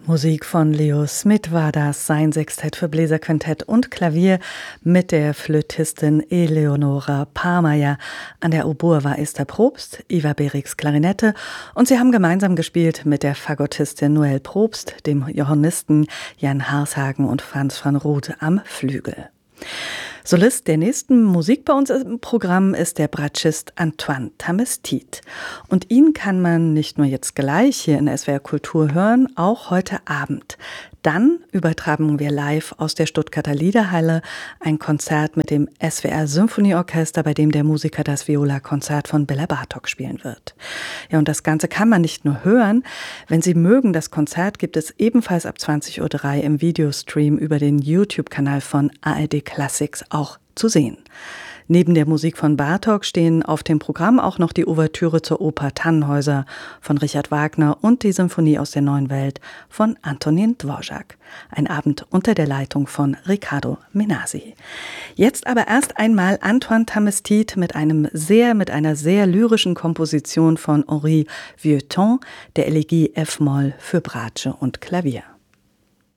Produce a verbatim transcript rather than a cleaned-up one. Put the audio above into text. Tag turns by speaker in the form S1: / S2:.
S1: Musik von Leo Smit war das, sein Sextett für Bläserquintett und Klavier mit der Flötistin Eleonora Pahrmeier. An der Oboe war Esther Probst, Iva Berix Klarinette und sie haben gemeinsam gespielt mit der Fagottistin Noelle Probst, dem Johannisten Jan Harshagen und Franz van Roth am Flügel. Solist der nächsten Musik bei uns im Programm ist der Bratschist Antoine Tamestit. Und ihn kann man nicht nur jetzt gleich hier in S W R Kultur hören, auch heute Abend. Dann übertragen wir live aus der Stuttgarter Liederhalle ein Konzert mit dem S W R Symphonieorchester, bei dem der Musiker das Viola-Konzert von Bela Bartok spielen wird. Ja, und das Ganze kann man nicht nur hören. Wenn Sie mögen, das Konzert gibt es ebenfalls ab zwanzig Uhr drei im Videostream über den YouTube-Kanal von A R D Classics auch zu sehen. Neben der Musik von Bartok stehen auf dem Programm auch noch die Ouvertüre zur Oper Tannhäuser von Richard Wagner und die Symphonie aus der Neuen Welt von Antonin Dvorak. Ein Abend unter der Leitung von Riccardo Menasi. Jetzt aber erst einmal Antoine Tamestit mit einem sehr, mit einer sehr lyrischen Komposition von Henri Vieuxtemps, der Elegie F-Moll für Bratsche und Klavier.